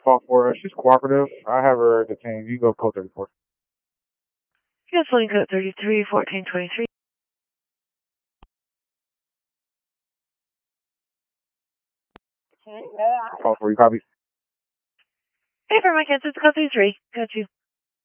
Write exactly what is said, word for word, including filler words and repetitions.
fought for her. She's cooperative. I have her detained. You go code thirty-four. Gasoline code thirty-three fourteen twenty-three. Call for you, copy. Hey, for my kids, it's code thirty-three. Got you.